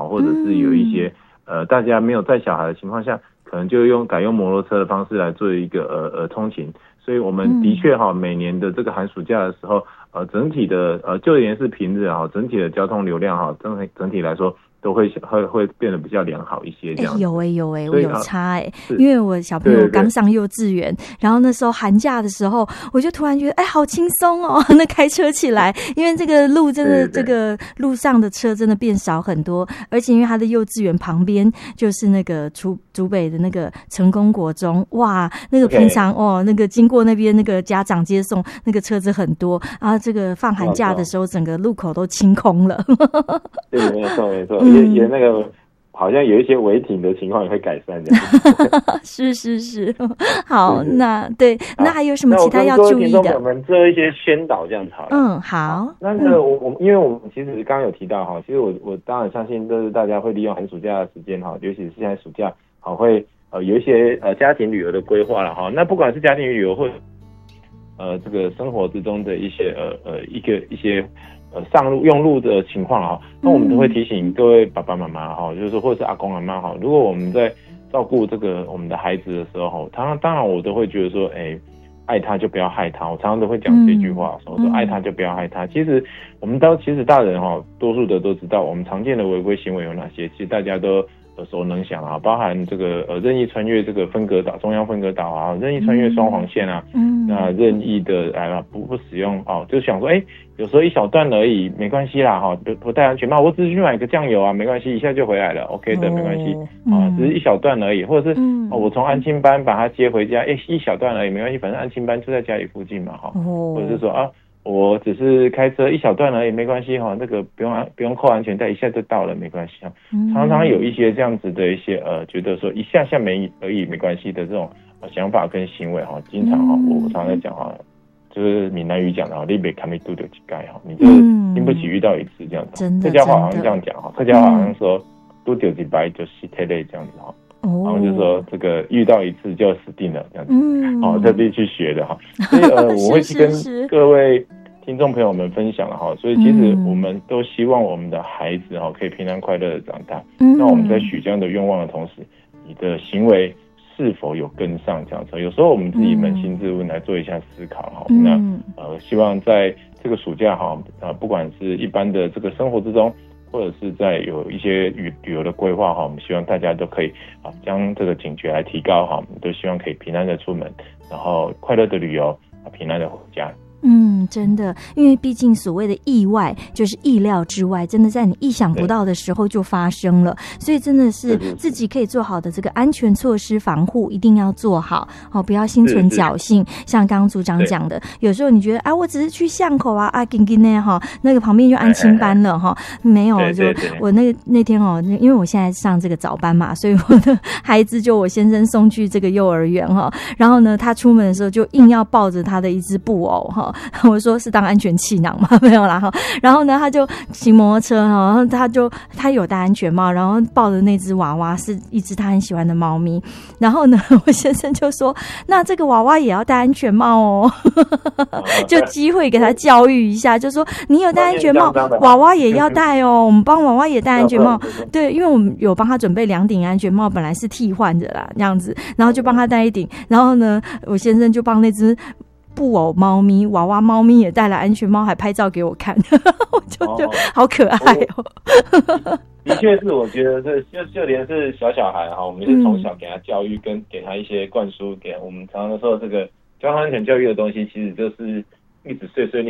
或者是有一些大家没有带小孩的情况下，可能就改用摩托车的方式来做一个通勤。所以我们的确每年的这个寒暑假的时候，整体的就连是平日整体的交通流量整体来说都会变得比较良好一些这样子。 有我有差因为我小朋友刚上幼稚园，然后那时候寒假的时候，我就突然觉得好轻松哦，那开车起来，因为这个路真的这个路上的车真的变少很多，而且因为他的幼稚园旁边就是那个竹北的那个成功国中，哇，那个平常那个经过那边那个家长接送，那个车子很多，然后这个放寒假的时候，整个路口都清空了。 对，没错。也那个好像有一些违停的情况也会改善这样。 是，好，那对，那还有什么其他要注意的？ 我们做一些宣导这样子好了。 好。 那个因为我们其实刚刚有提到其实我当然相信就是大家会利用寒暑假的时间尤其是现在暑假会有一些家庭旅游的规划了那不管是家庭旅游或这个生活之中的一些一些上路用路的情况那我们都会提醒各位爸爸妈妈就是说或者是阿公阿嬷如果我们在照顾这个我们的孩子的时候当然我都会觉得说爱他就不要害他，我常常都会讲这句话，我说爱他就不要害他。其实我们其实大人多数的都知道我们常见的违规行为有哪些，其实大家都耳熟能详包含这个任意穿越这个分隔岛中央分隔岛任意穿越双黄线那任意的不使用就想说有时候一小段而已没关系啦不戴安全帽，我只是去买个酱油没关系，一下就回来了 OK 的没关系只是一小段而已，或者是我从安亲班把他接回家一小段而已没关系，反正安亲班就在家里附近嘛或者是说我只是开车一小段而已没关系那个不用扣安全带，一下就到了没关系常常有一些这样子的一些觉得说一下而已没关系的这种想法跟行为经常我常常在讲就是闽南语讲的你别看你拄到一盖你就是经不起遇到一次这样子客家话好像这样讲客家话好像说拄到一摆就死体累这样子然后就说这个遇到一次就死定了这样子特地去学的所以我会去跟各位听众朋友们分享了所以其实我们都希望我们的孩子可以平安快乐的长大那我们在许这样的愿望的同时，你的行为是否有跟上这样子有时候我们自己扪心自问来做一下思考那希望在这个暑假不管是一般的这个生活之中，或者是在有一些旅游的规划我们希望大家都可以将这个警觉来提高我们都希望可以平安的出门，然后快乐的旅游平安的回家。 真的，因为毕竟所谓的意外就是意料之外，真的在你意想不到的时候就发生了，所以真的是自己可以做好的这个安全措施防护一定要做好不要心存侥幸。像刚刚组长讲的，有时候你觉得我只是去巷口那个旁边就安亲班了没有，就我那天因为我现在上这个早班嘛，所以我的孩子就我先生送去这个幼儿园然后呢他出门的时候就硬要抱着他的一只布偶我说是当安全气囊吗？没有啦然后呢他就骑摩托车然后他有戴安全帽，然后抱着那只娃娃是一只他很喜欢的猫咪，然后呢我先生就说那这个娃娃也要戴安全帽就机会给他教育一下，就说你有戴安全帽娃娃也要戴我们帮娃娃也戴安全帽对，因为我们有帮他准备2顶安全帽，本来是替换的啦这样子，然后就帮他戴1顶，然后呢我先生就帮那只布偶猫咪娃娃猫咪也戴了安全帽，还拍照给我看我就好可爱的确是，我觉得就连是小孩我们是从小给他教育跟给他一些灌输，给我们常常说这个交通安全教育的东西，其实就是一直碎碎念